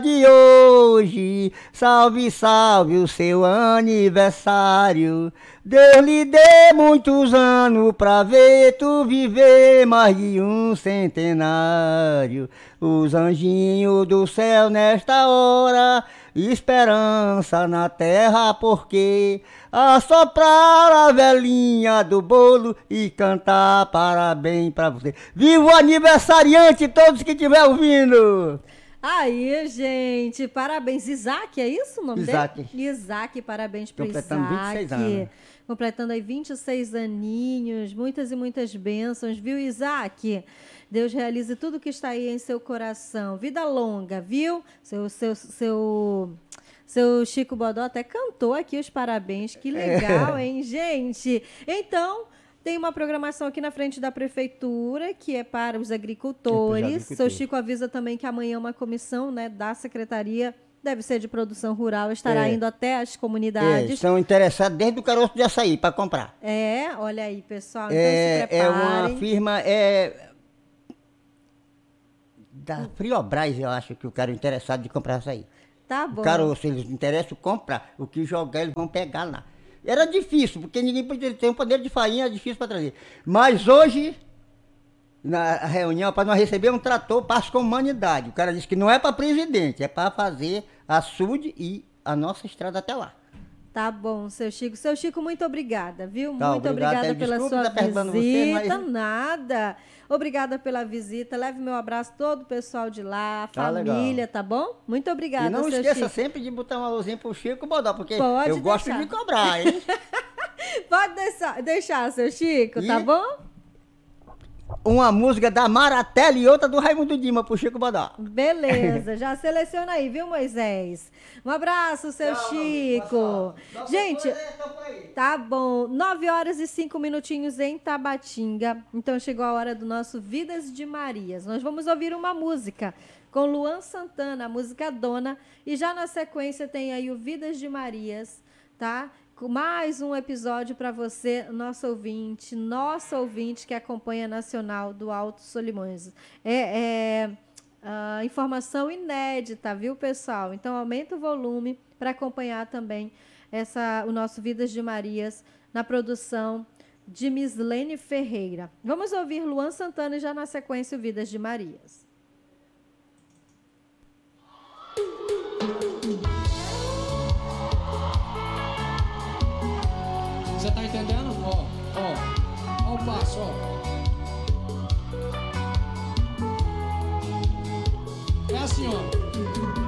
de hoje, salve, salve o seu aniversário. Deus lhe dê muitos anos pra ver tu viver mais de um centenário. Os anjinhos do céu nesta hora, esperança na terra, porque assoprar a velhinha do bolo e cantar parabéns pra você. Viva o aniversariante, todos que estiver ouvindo! Aí, gente, parabéns. Isaac, é isso o nome Isaac. dele? Isaac, parabéns pro Isaac. Completando 26 anos. Completando aí 26 aninhos, muitas e muitas bênçãos, viu, Isaac? Deus realize tudo que está aí em seu coração. Vida longa, viu? Seu Chico Bodó até cantou aqui os parabéns. Que legal, hein, gente? Então, tem uma programação aqui na frente da prefeitura, que é para os agricultores. Seu Chico avisa também que amanhã uma comissão, né, da secretaria, deve ser de produção rural, estará indo até as comunidades. Estão interessados desde o caroço de açaí para comprar. Olha aí, pessoal. Então se preparem. É uma firma da Friobras, eu acho que o cara é interessado de comprar açaí. Tá bom. O caroço, eles interessam comprar. O que jogar, eles vão pegar lá. Era difícil, porque ninguém podia ter um poder de farinha, é difícil para trazer. Mas hoje, na reunião, para nós receber um trator, passa com humanidade. O cara disse que não é para presidente, é para fazer açude e a nossa estrada até lá. Tá bom, seu Chico. Seu Chico, muito obrigada, viu? Tá, muito obrigada pela sua visita. Você, mas... Nada. Obrigada pela visita. Leve meu abraço todo o pessoal de lá, família, tá bom? Muito obrigada, seu Chico. E não esqueça sempre de botar uma luzinha pro Chico Bodó, porque eu gosto de cobrar, hein? Pode deixar, seu Chico, tá bom? Uma música da Maratella e outra do Raimundo Dima pro Chico Bodó. Beleza, já seleciona aí, viu, Moisés? Um abraço, seu Chico. Gente, tá bom. 9h05 em Tabatinga. Então chegou a hora do nosso Vidas de Marias. Nós vamos ouvir uma música com Luan Santana, a música Dona. E já na sequência tem aí o Vidas de Marias, tá? Mais um episódio para você, nosso ouvinte que acompanha a Nacional do Alto Solimões. Informação inédita, viu, pessoal? Então, aumenta o volume para acompanhar também o nosso Vidas de Marias na produção de Mislene Ferreira. Vamos ouvir Luan Santana e já na sequência o Vidas de Marias. Você tá entendendo? Ó o passo, ó. É assim, ó.